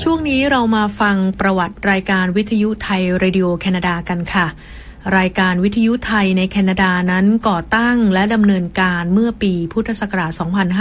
ช่วงนี้เรามาฟังประวัติรายการวิทยุไทยเรดิโอแคนาดากันค่ะรายการวิทยุไทยในแคนาดานั้นก่อตั้งและดำเนินการเมื่อปีพุทธศักราช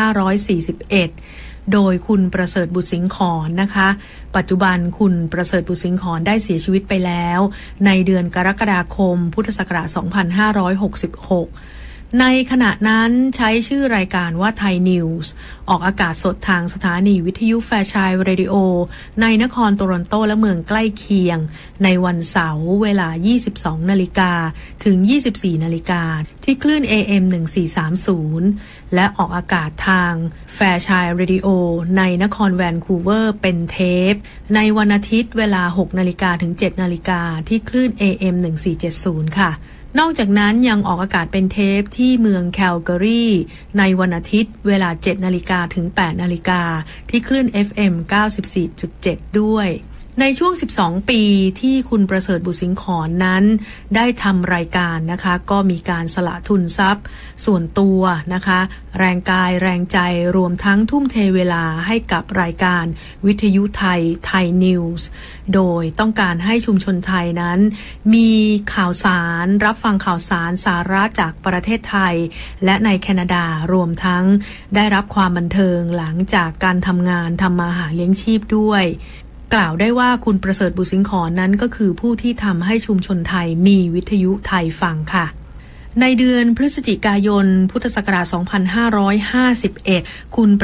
2541 โดยคุณประเสริฐบุตรสิงห์ขอนนะคะปัจจุบันคุณประเสริฐบุตรสิงห์ขอนได้เสียชีวิตไปแล้วในเดือนกรกฎาคมพุทธศักราช 2566ในขณะนั้นใช้ชื่อรายการว่าไทยนิวส์ออกอากาศสดทางสถานีวิทยุแฟร์ชัยเรดิโอในนครโตรอนโตและเมืองใกล้เคียงในวันเสาร์เวลา 22 นาฬิกาถึง 24 นาฬิกาที่คลื่น AM 1430 และออกอากาศทางแฟร์ชัยเรดิโอในนครแวนคูเวอร์เป็นเทปในวันอาทิตย์เวลา 6 นาฬิกาถึง 7 นาฬิกาที่คลื่น AM 1470 ค่ะนอกจากนั้นยังออกอากาศเป็นเทปที่เมืองแคลการีในวันอาทิตย์เวลา 7 นาฬิกาถึง 8 นาฬิกาที่คลื่น FM 94.7 ด้วยในช่วง12ปีที่คุณประเสริฐบุตรสิงห์ขอนนั้นได้ทำรายการนะคะก็มีการสละทุนทรัพย์ส่วนตัวนะคะแรงกายแรงใจรวมทั้งทุ่มเทเวลาให้กับรายการวิทยุไทยนิวส์โดยต้องการให้ชุมชนไทยนั้นมีข่าวสารรับฟังข่าวสารสาระจากประเทศไทยและในแคนาดารวมทั้งได้รับความบันเทิงหลังจากการทำงานทำมาหาเลี้ยงชีพด้วยกล่าวได้ว่าคุณประเสริฐบุตรสิงห์ขอนนั้นก็คือผู้ที่ทำให้ชุมชนไทยมีวิทยุไทยฟังค่ะในเดือนพฤศจิกายนพุทธศักราช 2551 คุณ